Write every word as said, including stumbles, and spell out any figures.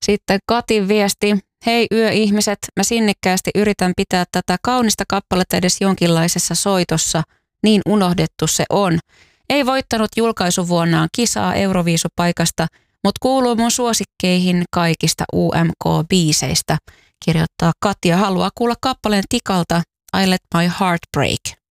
Sitten Katin viesti. Hei yöihmiset, mä sinnikkäästi yritän pitää tätä kaunista kappaletta edes jonkinlaisessa soitossa. Niin unohdettu se on. Ei voittanut julkaisuvuonnaan kisaa Euroviisupaikasta, mutta kuuluu mun suosikkeihin kaikista U M K-biiseistä. Kirjoittaa Katja, haluaa kuulla kappaleen Tikalta I Let My Heart Break.